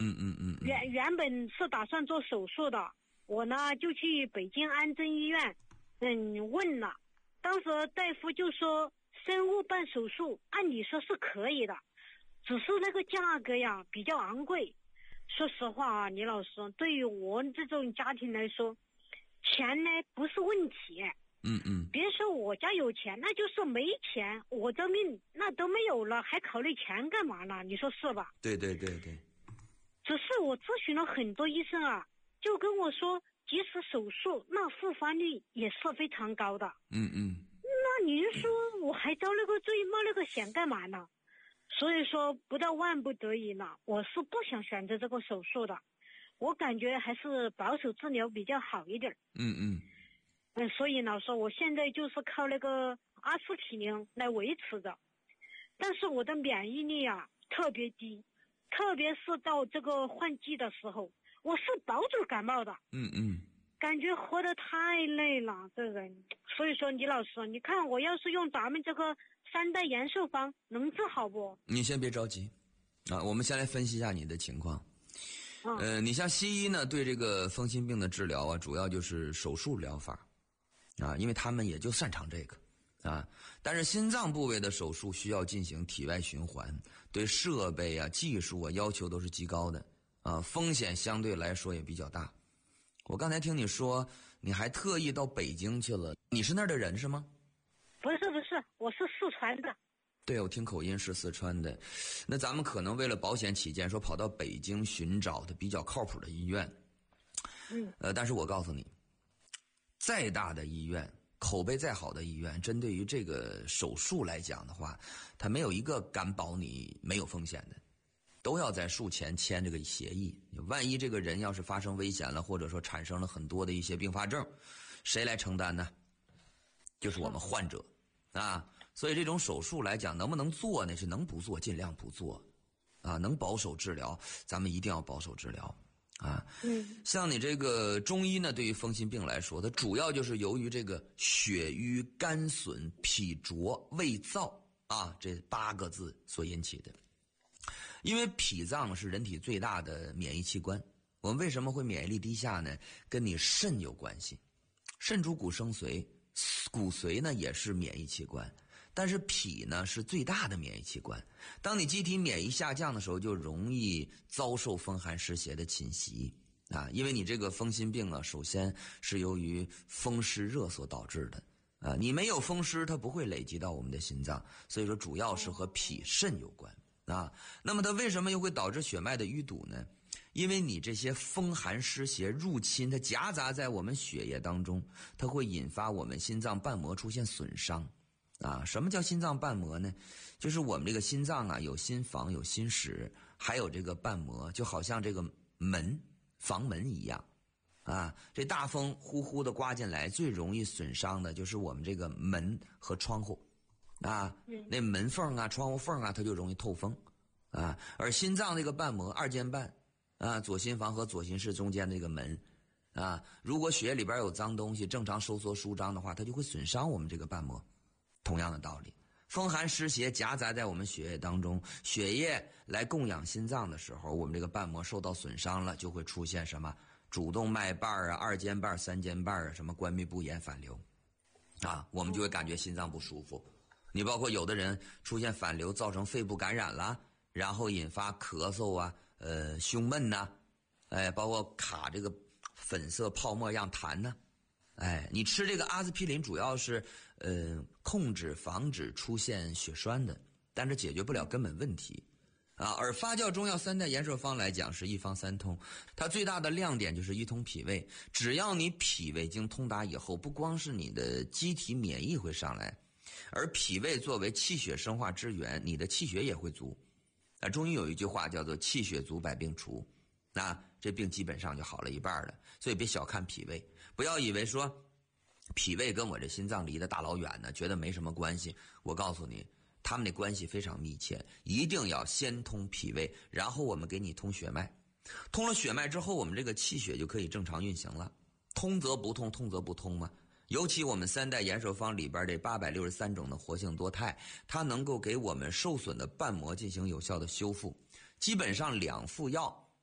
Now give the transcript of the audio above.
原本是打算做手术的，我呢就去北京安贞医院问了，当时大夫就说生物办手术按理说是可以的，只是那个价格呀比较昂贵。说实话啊，李老师，对于我这种家庭来说，钱呢不是问题。别说我家有钱，那就是没钱，我这命那都没有了，还考虑钱干嘛呢？你说是吧？ 对。 只是我咨询了很多医生啊，就跟我说，即使手术，那复发率也是非常高的。那你说我还遭那个罪，冒那个险干嘛呢？所以说，不到万不得已呢，我是不想选择这个手术的。我感觉还是保守治疗比较好一点。所以呢，说我现在就是靠那个阿司匹林来维持的，但是我的免疫力啊特别低，特别是到这个换季的时候，我是保准感冒的。感觉活得太累了，这人。所以说，李老师，你看我要是用咱们这个3代延寿方能治好不？ 你先别着急啊，我们先来分析一下你的情况。你像西医呢，对这个风湿病的治疗啊，主要就是手术疗法啊，因为他们也就擅长这个啊。但是心脏部位的手术需要进行体外循环，对设备啊、技术啊要求都是极高的啊，风险相对来说也比较大。我刚才听你说，你还特意到北京去了，你是那儿的人是吗？ 不是，我是四川的。 对，我听口音是四川的。那咱们可能为了保险起见，说跑到北京寻找的比较靠谱的医院。但是我告诉你，再大的医院，口碑再好的医院，针对于这个手术来讲的话，它没有一个敢保你没有风险的，都要在术前签这个协议。万一这个人要是发生危险了，或者说产生了很多的一些并发症，谁来承担呢？就是我们患者啊。所以这种手术来讲，能不能做呢？是能不做尽量不做啊。能保守治疗，咱们一定要保守治疗啊。像你这个中医呢，对于风湿病来说，它主要就是由于这个血瘀、肝损、脾浊、胃燥啊这8个字所引起的。因为脾脏是人体最大的免疫器官，我们为什么会免疫力低下呢？跟你肾有关系。肾主骨生髓，骨髓呢也是免疫器官，但是脾呢是最大的免疫器官。当你机体免疫下降的时候，就容易遭受风寒湿邪的侵袭啊。因为你这个风湿病啊，首先是由于风湿热所导致的啊。你没有风湿，它不会累积到我们的心脏，所以说主要是和脾肾有关啊。那么它为什么又会导致血脉的淤堵呢？因为你这些风寒湿邪入侵，它夹杂在我们血液当中，它会引发我们心脏瓣膜出现损伤啊。什么叫心脏瓣膜呢？就是我们这个心脏啊，有心房、有心室，还有这个瓣膜，就好像这个门、房门一样啊。这大风呼呼的刮进来，最容易损伤的就是我们这个门和窗户啊。那门缝啊、窗户缝啊，它就容易透风啊。而心脏这个瓣膜二尖瓣啊，左心房和左心室中间这个门啊，如果血液里边有脏东西，正常收缩舒张的话，它就会损伤我们这个瓣膜。同样的道理，风寒湿邪夹杂在我们血液当中，血液来供养心脏的时候，我们这个瓣膜受到损伤了，就会出现什么主动脉瓣啊、二尖瓣、三尖瓣啊，什么关闭不严反流啊，我们就会感觉心脏不舒服。你包括有的人出现反流，造成肺部感染了，然后引发咳嗽啊、胸闷呐，包括卡这个粉色泡沫样痰呢。你吃这个阿司匹林主要是控制防止出现血栓的，但是解决不了根本问题啊。而发酵中药3代延寿方来讲是一方三通，它最大的亮点就是一通脾胃。只要你脾胃经通达以后，不光是你的机体免疫会上来，而脾胃作为气血生化之源，你的气血也会足。中医有一句话叫做气血足百病除，那这病基本上就好了一半了。所以别小看脾胃，不要以为说脾胃跟我这心脏离得大老远呢，觉得没什么关系。我告诉你，他们的关系非常密切，一定要先通脾胃，然后我们给你通血脉。通了血脉之后，我们这个气血就可以正常运行了。通则不通，通则不通嘛。尤其我们3代延寿方里边这863种的活性多肽，它能够给我们受损的瓣膜进行有效的修复。基本上2副药